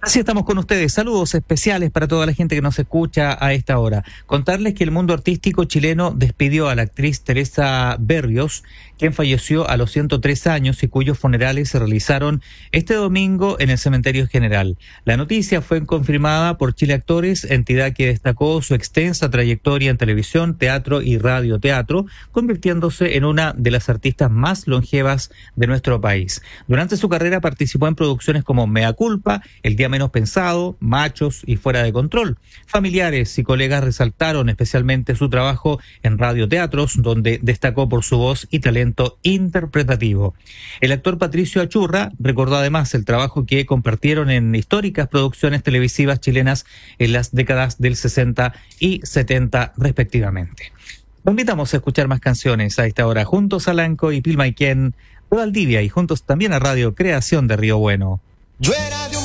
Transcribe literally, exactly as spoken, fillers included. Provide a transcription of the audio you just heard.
Así estamos con ustedes. Saludos especiales para toda la gente que nos escucha a esta hora. Contarles que el mundo artístico chileno despidió a la actriz Teresa Berrios, quien falleció a los ciento tres años y cuyos funerales se realizaron este domingo en el Cementerio General. La noticia fue confirmada por Chile Actores, entidad que destacó su extensa trayectoria en televisión, teatro y radioteatro, convirtiéndose en una de las artistas más longevas de nuestro país. Durante su carrera participó en producciones como Mea Culpa, El Día Menos Pensado, Machos y Fuera de Control. Familiares y colegas resaltaron especialmente su trabajo en radioteatros, donde destacó por su voz y talento interpretativo. El actor Patricio Achurra recordó además el trabajo que compartieron en históricas producciones televisivas chilenas en las décadas del sesenta y setenta respectivamente. Los invitamos a escuchar más canciones a esta hora, juntos a Lanco y Pilmaiquén, Valdivia y juntos también a Radio Creación de Río Bueno. Yo era de un